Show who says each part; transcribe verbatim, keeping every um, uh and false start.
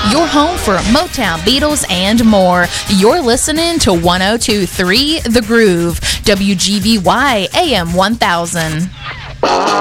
Speaker 1: your home for Motown, Beatles, and more. You're listening to one oh two point three The Groove, W G V Y A M one thousand.